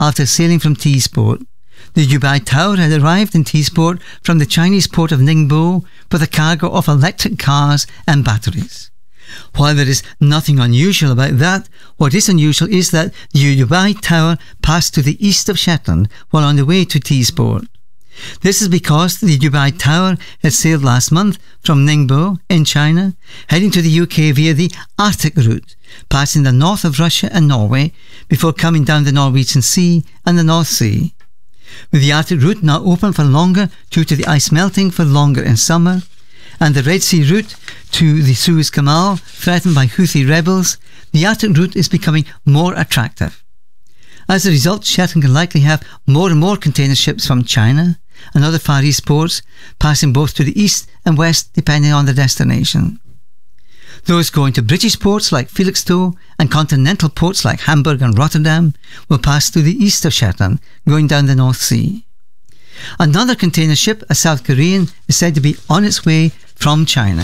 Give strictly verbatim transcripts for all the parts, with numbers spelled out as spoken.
after sailing from T-Sport. The Dubai Tower had arrived in T-Sport from the Chinese port of Ningbo with a cargo of electric cars and batteries. While there is nothing unusual about that, what is unusual is that the Dubai Tower passed to the east of Shetland while on the way to T-Sport. This is because the Dubai Tower had sailed last month from Ningbo in China, heading to the U K via the Arctic route, passing the north of Russia and Norway before coming down the Norwegian Sea and the North Sea. With the Arctic route now open for longer due to the ice melting for longer in summer, and the Red Sea route to the Suez Canal threatened by Houthi rebels, the Arctic route is becoming more attractive. As a result, Shetland can likely have more and more container ships from China and other Far East ports passing both to the east and west depending on the destination. Those going to British ports like Felixstowe and continental ports like Hamburg and Rotterdam will pass to the east of Shetland, going down the North Sea. Another container ship, a South Korean, is said to be on its way from China.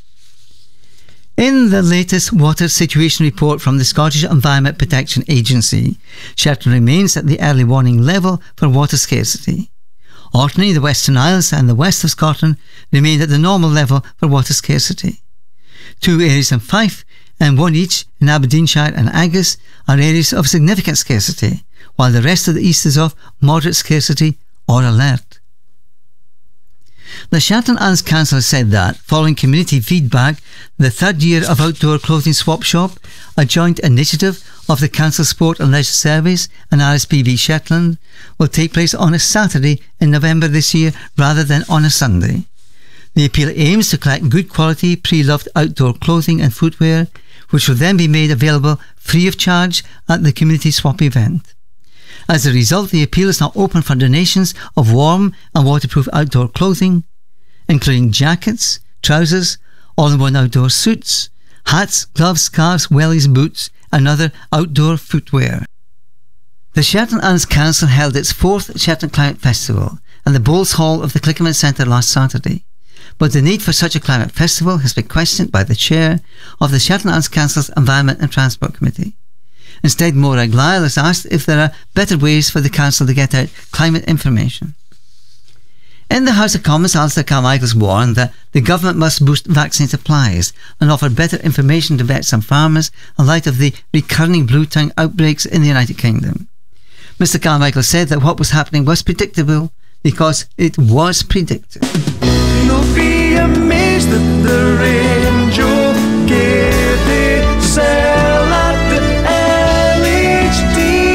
In the latest water situation report from the Scottish Environment Protection Agency, Shetland remains at the early warning level for water scarcity. Orkney, the Western Isles and the west of Scotland remain at the normal level for water scarcity. Two areas in Fife and one each in Aberdeenshire and Angus are areas of significant scarcity, while the rest of the east is of moderate scarcity or alert. The Shetland Arms Council has said that, following community feedback, the third year of Outdoor Clothing Swap Shop, a joint initiative of the Council Sport and Leisure Service and R S P B Shetland, will take place on a Saturday in November this year rather than on a Sunday. The appeal aims to collect good quality pre-loved outdoor clothing and footwear, which will then be made available free of charge at the community swap event. As a result, the appeal is now open for donations of warm and waterproof outdoor clothing, including jackets, trousers, all-in-one outdoor suits, hats, gloves, scarves, wellies, boots, and other outdoor footwear. The Shetland Arms Council held its fourth Shetland Climate Festival at the Bowles Hall of the Clickerman Centre last Saturday, but the need for such a climate festival has been questioned by the chair of the Shetland Arms Council's Environment and Transport Committee. Instead, Morag Lyle has asked if there are better ways for the Council to get out climate information. In the House of Commons, Alistair Carmichael's warned that the government must boost vaccine supplies and offer better information to vets and farmers in light of the recurring blue tongue outbreaks in the United Kingdom. Mister Carmichael said that what was happening was predictable because it was predicted. You'll be amazed at the range you'll get it sell at the L H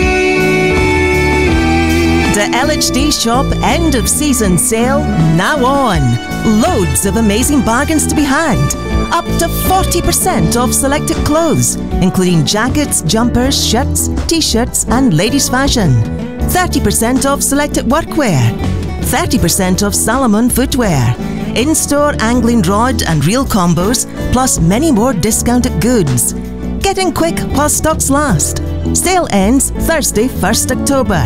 D. The L H D Shop end of season sale now on. Loads of amazing bargains to be had. Up to forty percent off selected clothes, including jackets, jumpers, shirts, t-shirts and ladies fashion. thirty percent off selected workwear. thirty percent off Salomon footwear. In-store angling rod and reel combos, plus many more discounted goods. Get in quick while stocks last. Sale ends Thursday, first October.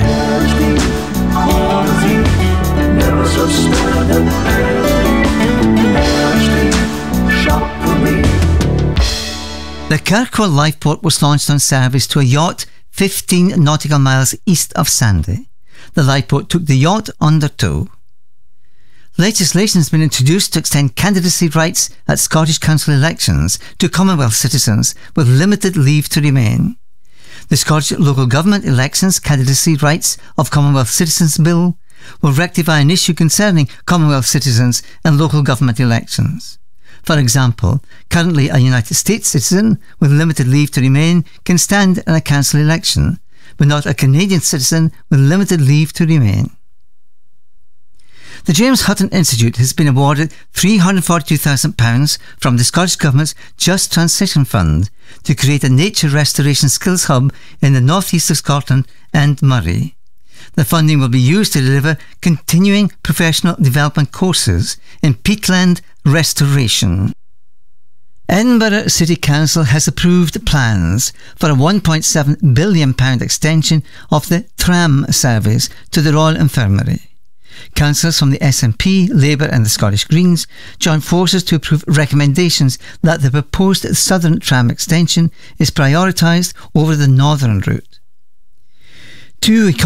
The Kirkwall Lifeport was launched on service to a yacht fifteen nautical miles east of Sandy. The Lifeport took the yacht under tow. Legislation has been introduced to extend candidacy rights at Scottish Council elections to Commonwealth citizens with limited leave to remain. The Scottish Local Government Elections Candidacy Rights of Commonwealth Citizens Bill will rectify an issue concerning Commonwealth citizens in local government elections. For example, currently a United States citizen with limited leave to remain can stand in a council election, but not a Canadian citizen with limited leave to remain. The James Hutton Institute has been awarded three hundred forty-two thousand pounds from the Scottish Government's Just Transition Fund to create a nature restoration skills hub in the northeast of Scotland and Moray. The funding will be used to deliver continuing professional development courses in peatland restoration. Edinburgh City Council has approved plans for a one point seven billion pounds extension of the tram service to the Royal Infirmary. Councillors from the S N P, Labour and the Scottish Greens joined forces to approve recommendations that the proposed southern tram extension is prioritised over the northern route. two